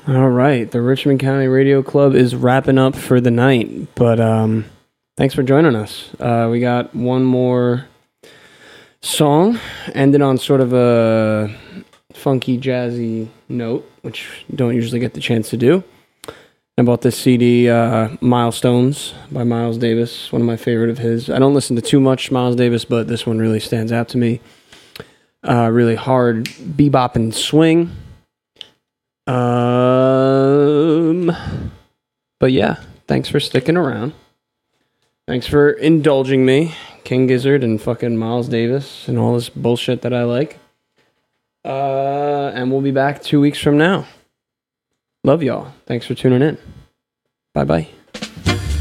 All right, the Richmond County Radio Club is wrapping up for the night, but thanks for joining us. We got one more song, ended on sort of a funky, jazzy note, which don't usually get the chance to do. I bought this CD, Milestones by Miles Davis, one of my favorite of his. I don't listen to too much Miles Davis, but this one really stands out to me. Really hard bebop and swing. But yeah, thanks for sticking around. Thanks for indulging me, King Gizzard and fucking Miles Davis and all this bullshit that I like. And we'll be back 2 weeks from now. Love y'all. Thanks for tuning in. Bye-bye.